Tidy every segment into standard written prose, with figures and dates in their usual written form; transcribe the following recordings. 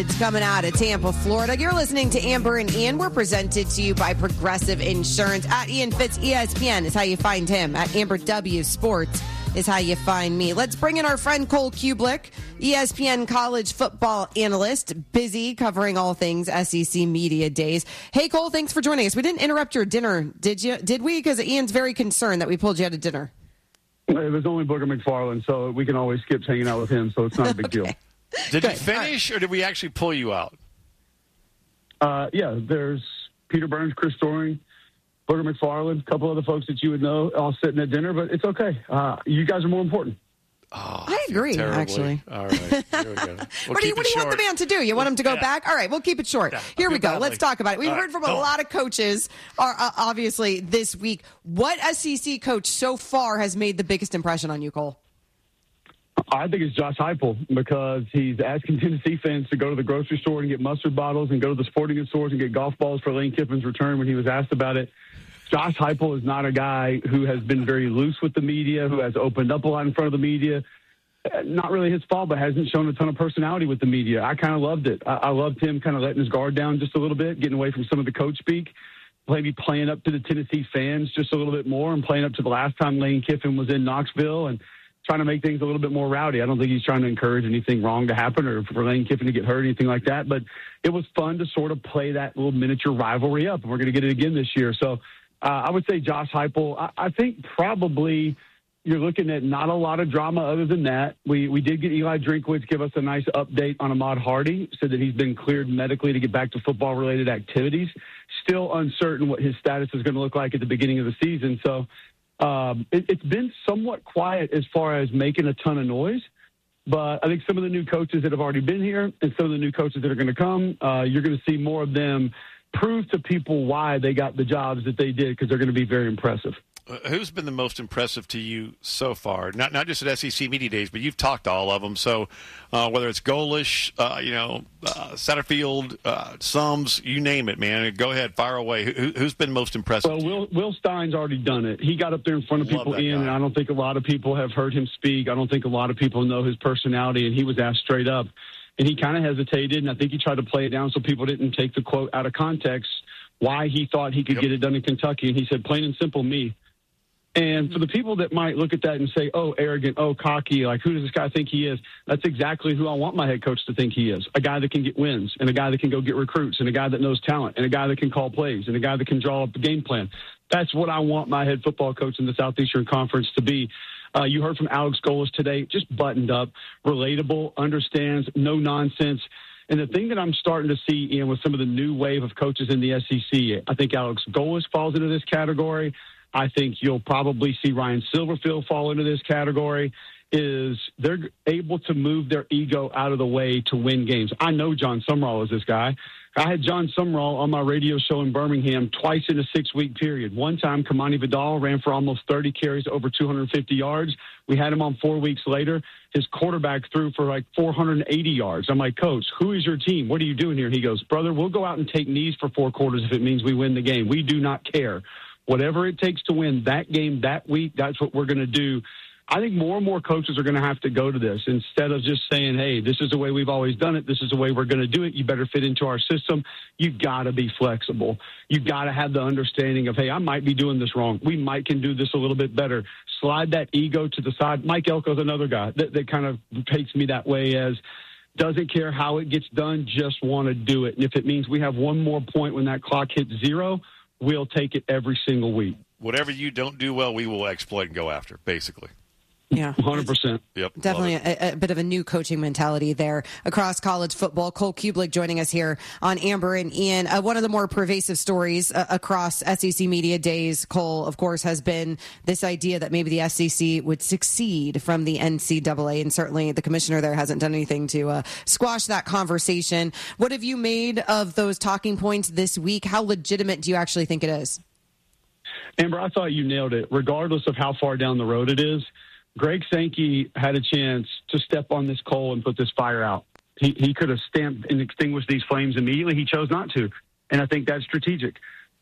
It's coming out of Tampa, Florida. You're listening to Amber and Ian. We're presented to you by Progressive Insurance. At Ian Fitz, ESPN is how you find him. At Amber W Sports is how you find me. Let's bring in our friend Cole Kublick, ESPN college football analyst, busy covering all things SEC Media Days. Hey, Cole, thanks for joining us. We didn't interrupt your dinner, did you? Did we? Because Ian's very concerned that we pulled you out of dinner. It was only Booger McFarland, so we can always skip hanging out with him, so it's not a big deal. Did you finish, or did we actually pull you out? Yeah, there's Peter Burns, Chris Storing, Booger McFarland, a couple other folks that you would know all sitting at dinner, but it's okay. You guys are more important. Oh, I agree, actually. All right, here we go. What do you want the man to do? You want him to go back? All right, we'll keep it short. Here we go. Let's talk about it. We've heard from a lot of coaches, obviously, this week. What SEC coach so far has made the biggest impression on you, Cole? I think it's Josh Heupel, because he's asking Tennessee fans to go to the grocery store and get mustard bottles and go to the sporting goods stores and get golf balls for Lane Kiffin's return when he was asked about it. Josh Heupel is not a guy who has been very loose with the media, who has opened up a lot in front of the media. Not really his fault, but hasn't shown a ton of personality with the media. I kind of loved it. I loved him kind of letting his guard down just a little bit, getting away from some of the coach speak, maybe playing up to the Tennessee fans just a little bit more and playing up to the last time Lane Kiffin was in Knoxville and trying to make things a little bit more rowdy. I don't think he's trying to encourage anything wrong to happen or for Lane Kiffin to get hurt or anything like that. But it was fun to sort of play that little miniature rivalry up, and we're going to get it again this year. So I would say Josh Heupel. I think probably you're looking at not a lot of drama other than that. We did get Eli Drinkwitz give us a nice update on Ahmad Hardy, said that he's been cleared medically to get back to football-related activities. Still uncertain what his status is going to look like at the beginning of the season. So it's been somewhat quiet as far as making a ton of noise. But I think some of the new coaches that have already been here and some of the new coaches that are going to come, you're going to see more of them prove to people why they got the jobs that they did, because they're going to be very impressive. Who's been the most impressive to you so far? Not just at SEC Media Days, but you've talked to all of them. So whether it's Golish, Satterfield, Sums, you name it, man. Go ahead, fire away. Who's been most impressive? Well, Will Stein's already done it. He got up there in front of people, Ian, and I don't think a lot of people have heard him speak. I don't think a lot of people know his personality, and he was asked straight up. And he kind of hesitated, and I think he tried to play it down so people didn't take the quote out of context, why he thought he could get it done in Kentucky. And he said, plain and simple, me. And for the people that might look at that and say, oh, arrogant, oh, cocky, like, who does this guy think he is? That's exactly who I want my head coach to think he is, a guy that can get wins and a guy that can go get recruits and a guy that knows talent and a guy that can call plays and a guy that can draw up the game plan. That's what I want my head football coach in the Southeastern Conference to be. You heard from Alex Golis today, just buttoned up, relatable, understands, no nonsense. And the thing that I'm starting to see, Ian, with some of the new wave of coaches in the SEC, I think Alex Golis falls into this category. I think you'll probably see Ryan Silverfield fall into this category, is they're able to move their ego out of the way to win games. I know John Sumrall is this guy. I had John Sumrall on my radio show in Birmingham twice in a 6-week period. One time, Kamani Vidal ran for almost 30 carries, over 250 yards. We had him on 4 weeks later. His quarterback threw for like 480 yards. I'm like, Coach, who is your team? What are you doing here? He goes, brother, we'll go out and take knees for 4 quarters if it means we win the game. We do not care. Whatever it takes to win that game that week, that's what we're going to do. I think more and more coaches are going to have to go to this instead of just saying, hey, this is the way we've always done it. This is the way we're going to do it. You better fit into our system. You've got to be flexible. You've got to have the understanding of, hey, I might be doing this wrong. We might can do this a little bit better. Slide that ego to the side. Mike Elko's another guy that kind of takes me that way, as doesn't care how it gets done, just want to do it. And if it means we have one more point when that clock hits 0, we'll take it every single week. Whatever you don't do well, we will exploit and go after, basically. Yeah, 100%. Yep, definitely a bit of a new coaching mentality there across college football. Cole Kublick joining us here on Amber and Ian. One of the more pervasive stories across SEC Media Days, Cole, of course, has been this idea that maybe the SEC would succeed from the NCAA, and certainly the commissioner there hasn't done anything to squash that conversation. What have you made of those talking points this week? How legitimate do you actually think it is? Amber, I thought you nailed it. Regardless of how far down the road it is, Greg Sankey had a chance to step on this coal and put this fire out. He could have stamped and extinguished these flames immediately. He chose not to, and I think that's strategic.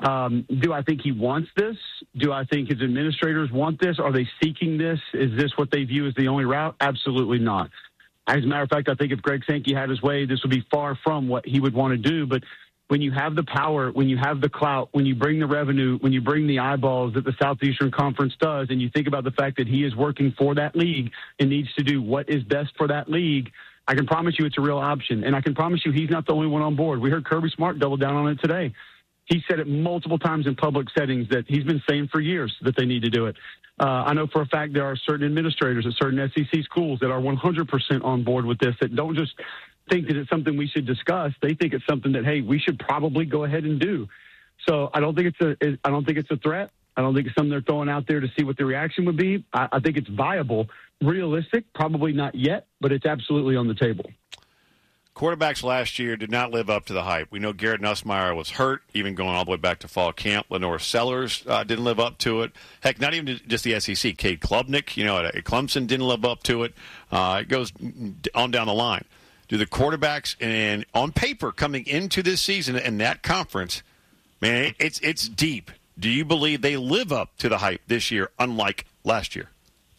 Do I think he wants this? Do I think his administrators want this? Are they seeking this? Is this what they view as the only route? Absolutely not. As a matter of fact, I think if Greg Sankey had his way, this would be far from what he would want to do. But when you have the power, when you have the clout, when you bring the revenue, when you bring the eyeballs that the Southeastern Conference does, and you think about the fact that he is working for that league and needs to do what is best for that league, I can promise you it's a real option. And I can promise you he's not the only one on board. We heard Kirby Smart double down on it today. He said it multiple times in public settings that he's been saying for years that they need to do it. I know for a fact there are certain administrators at certain SEC schools that are 100% on board with this, that don't just think that it's something we should discuss. They think it's something that, hey, we should probably go ahead and do. So I don't think it's a threat. I don't think it's something they're throwing out there to see what the reaction would be. I think it's viable. Realistic, probably not yet, but it's absolutely on the table. Quarterbacks last year did not live up to the hype. We know Garrett Nussmeier was hurt, even going all the way back to fall camp. Lenore Sellers didn't live up to it. Heck, not even just the SEC. Cade Klubnik, at Clemson, didn't live up to it. It goes on down the line. Do the quarterbacks, and on paper, coming into this season in that conference, man, it's deep. Do you believe they live up to the hype this year, unlike last year?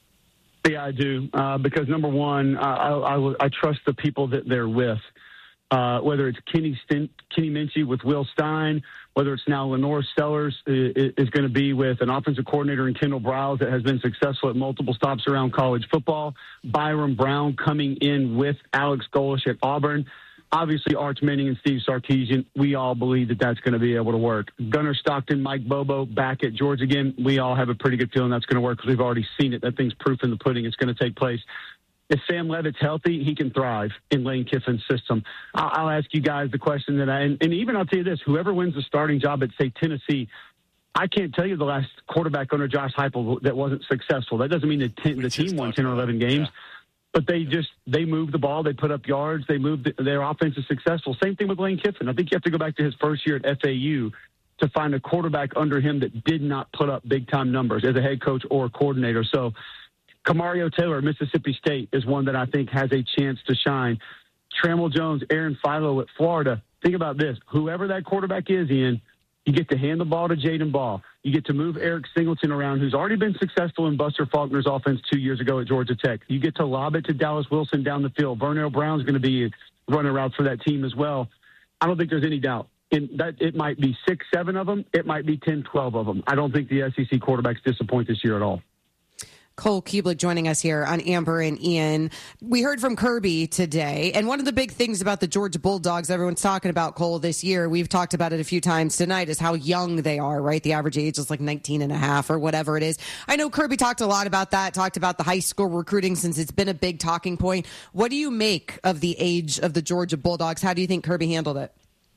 Yeah, I do. Because, number one, I trust the people that they're with. Whether it's Kenny Minchie with Will Stein, whether it's now Lenore Sellers is going to be with an offensive coordinator in Kendall Briles that has been successful at multiple stops around college football. Byron Brown coming in with Alex Golesh at Auburn. Obviously, Arch Manning and Steve Sarkisian, we all believe that that's going to be able to work. Gunnar Stockton, Mike Bobo back at Georgia again. We all have a pretty good feeling that's going to work because we've already seen it. That thing's proof in the pudding. It's going to take place. If Sam Levitt's healthy, he can thrive in Lane Kiffin's system. I'll ask you guys the question that and even I'll tell you this, whoever wins the starting job at, say, Tennessee, I can't tell you the last quarterback under Josh Heupel that wasn't successful. That doesn't mean the team won 10 or 11 games. Yeah. But they moved the ball. They put up yards. They moved their offense is successful. Same thing with Lane Kiffin. I think you have to go back to his first year at FAU to find a quarterback under him that did not put up big-time numbers as a head coach or a coordinator. So Camario Taylor at Mississippi State is one that I think has a chance to shine. Trammell Jones, Aaron Philo at Florida. Think about this. Whoever that quarterback is, Ian, you get to hand the ball to Jaden Ball. You get to move Eric Singleton around, who's already been successful in Buster Faulkner's offense 2 years ago at Georgia Tech. You get to lob it to Dallas Wilson down the field. Vernell Brown's going to be running routes for that team as well. I don't think there's any doubt. It might be 6, 7 of them. It might be 10, 12 of them. I don't think the SEC quarterbacks disappoint this year at all. Cole Kubelik joining us here on Amber and Ian. We heard from Kirby today, and one of the big things about the Georgia Bulldogs everyone's talking about, Cole, this year, we've talked about it a few times tonight, is how young they are, right? The average age is like 19 and a half or whatever it is. I know Kirby talked a lot about that, talked about the high school recruiting since it's been a big talking point. What do you make of the age of the Georgia Bulldogs? How do you think Kirby handled it?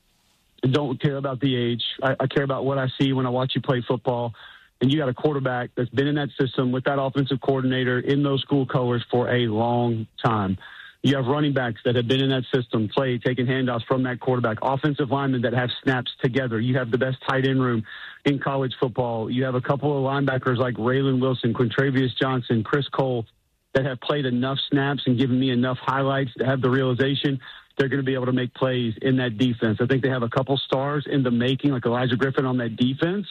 I don't care about the age. I care about what I see when I watch you play football. And you got a quarterback that's been in that system with that offensive coordinator in those school colors for a long time. You have running backs that have been in that system, taking handoffs from that quarterback, offensive linemen that have snaps together. You have the best tight end room in college football. You have a couple of linebackers like Raylan Wilson, Quintravious Johnson, Chris Cole that have played enough snaps and given me enough highlights to have the realization they're going to be able to make plays in that defense. I think they have a couple stars in the making, like Elijah Griffin on that defense.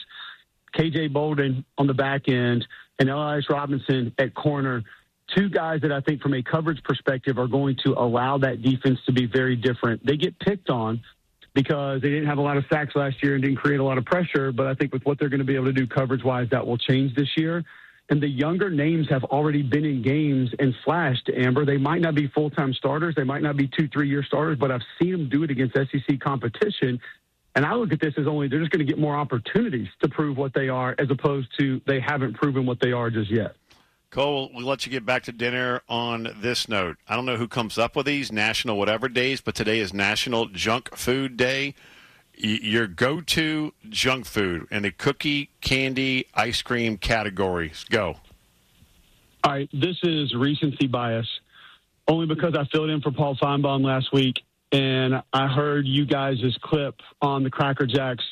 KJ Bolden on the back end, and Elias Robinson at corner, two guys that I think from a coverage perspective are going to allow that defense to be very different. They get picked on because they didn't have a lot of sacks last year and didn't create a lot of pressure, but I think with what they're going to be able to do coverage-wise, that will change this year. And the younger names have already been in games and flashed, Amber. They might not be full-time starters. They might not be 2-3-year starters, but I've seen them do it against SEC competition. And I look at this as only they're just going to get more opportunities to prove what they are as opposed to they haven't proven what they are just yet. Cole, we'll let you get back to dinner on this note. I don't know who comes up with these national whatever days, but today is National Junk Food Day. Your go-to junk food in the cookie, candy, ice cream categories. Go. All right, this is recency bias, only because I filled in for Paul Feinbaum last week. And I heard you guys' clip on the Cracker Jacks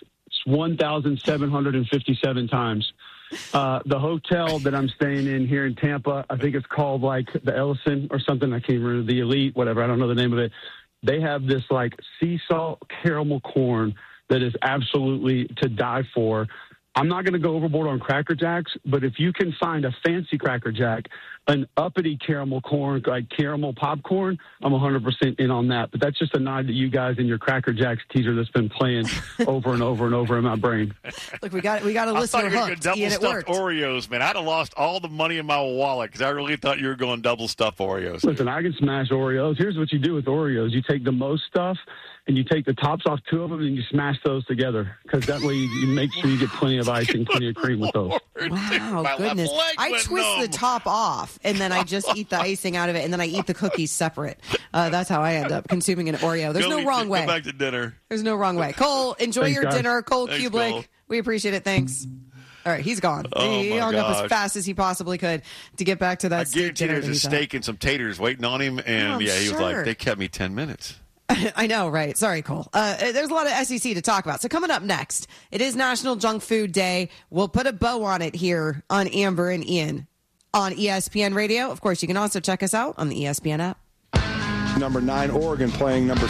1,757 times. The hotel that I'm staying in here in Tampa, I think it's called like the Ellison or something. I can't remember, the Elite, whatever. I don't know the name of it. They have this like sea salt caramel corn that is absolutely to die for. I'm not going to go overboard on Cracker Jacks, but if you can find a fancy Cracker Jack an uppity caramel corn, like caramel popcorn, I'm 100% in on that. But that's just a nod to you guys and your Cracker Jacks teaser that's been playing over and over and over in my brain. Look, we got a listener hooked. Double stuffed Oreos, man. I'd have lost all the money in my wallet because I really thought you were going double stuffed Oreos. Listen, I can smash Oreos. Here's what you do with Oreos: you take the most stuff and you take the tops off 2 of them and you smash those together, because that way you make sure you get plenty of icing, plenty of cream with those. Wow, goodness. I twist the top off, and then I just eat the icing out of it, and then I eat the cookies separate. That's how I end up consuming an Oreo. There's no wrong way. Go back to dinner. There's no wrong way. Cole, enjoy your dinner. Cole Cubelic, Cole. We appreciate it. Thanks. All right, he's gone. He hung up as fast as he possibly could to get back to that steak dinner. There's a steak and some taters waiting on him, and he was like, they kept me 10 minutes. I know, right? Sorry, Cole. There's a lot of SEC to talk about. So coming up next, it is National Junk Food Day. We'll put a bow on it here on Amber and Ian on ESPN Radio. Of course, you can also check us out on the ESPN app. Number 9, Oregon playing number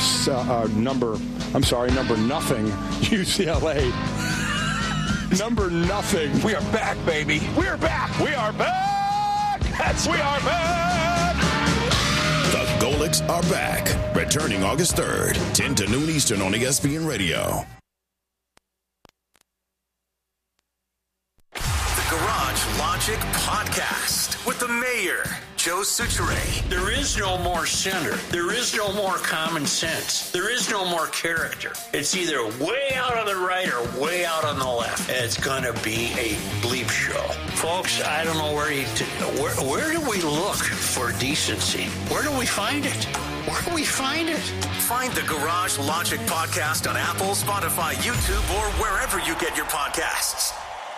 nothing, UCLA. Number nothing. We are back, baby. We are back. We are back. We are back. The Golics are back. Returning August 3rd, 10 to noon Eastern on ESPN Radio. The Garage Logic Podcast with the mayor, Joe Soucheray. There is no more center. There is no more common sense. There is no more character. It's either way out on the right or way out on the left. And it's going to be a bleep show. Folks, I don't know where do we look for decency? Where do we find it? Where do we find it? Find the Garage Logic Podcast on Apple, Spotify, YouTube, or wherever you get your podcasts.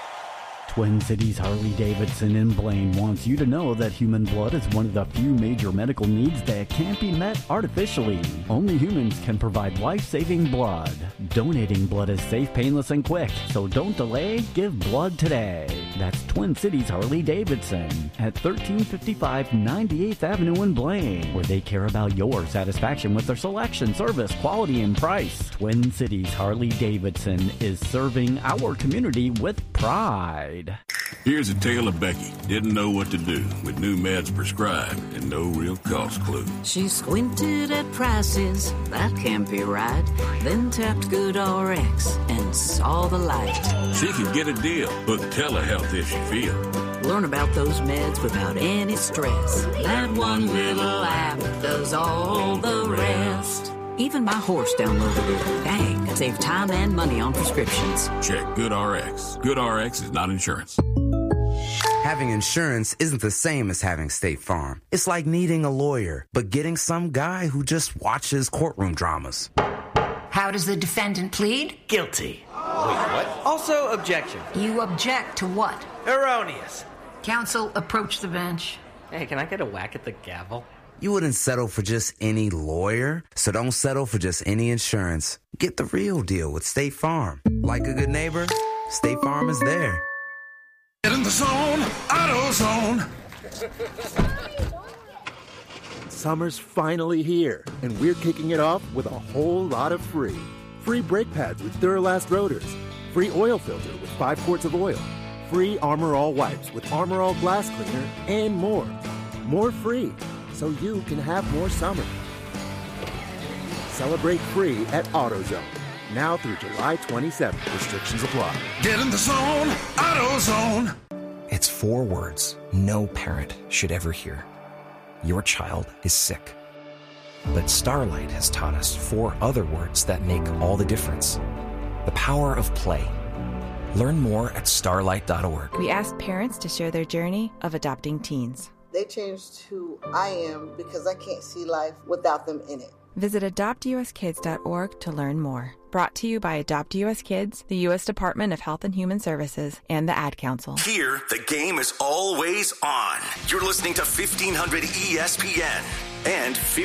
Twin Cities Harley-Davidson in Blaine wants you to know that human blood is one of the few major medical needs that can't be met artificially. Only humans can provide life-saving blood. Donating blood is safe, painless, and quick, so don't delay, give blood today. That's Twin Cities Harley-Davidson at 1355 98th Avenue in Blaine, where they care about your satisfaction with their selection, service, quality, and price. Twin Cities Harley-Davidson is serving our community with pride. Here's a tale of Becky. Didn't know what to do with new meds prescribed and no real cost clue. She squinted at prices, that can't be right. Then tapped GoodRx and saw the light. She could get a deal, book telehealth if she feel. Learn about those meds without any stress. That one little app does all the rest. Even my horse downloaded it. Dang, save time and money on prescriptions. Check GoodRx. GoodRx is not insurance. Having insurance isn't the same as having State Farm. It's like needing a lawyer, but getting some guy who just watches courtroom dramas. How does the defendant plead? Guilty. Wait, what? Also, objection. You object to what? Erroneous. Counsel, approach the bench. Hey, can I get a whack at the gavel? You wouldn't settle for just any lawyer, so don't settle for just any insurance. Get the real deal with State Farm. Like a good neighbor, State Farm is there. Get in the zone, AutoZone. Summer's finally here, and we're kicking it off with a whole lot of free. Free brake pads with Duralast rotors. Free oil filter with 5 quarts of oil. Free Armor All wipes with Armor All glass cleaner, and more. More free, so you can have more summer. Celebrate free at AutoZone. Now through July 27th. Restrictions apply. Get in the zone, AutoZone. It's 4 words no parent should ever hear. Your child is sick. But Starlight has taught us 4 other words that make all the difference. The power of play. Learn more at starlight.org. We asked parents to share their journey of adopting teens. They changed who I am because I can't see life without them in it. Visit adoptuskids.org to learn more. Brought to you by Adopt US Kids, the U.S. Department of Health and Human Services, and the Ad Council. Here, the game is always on. You're listening to 1500 ESPN and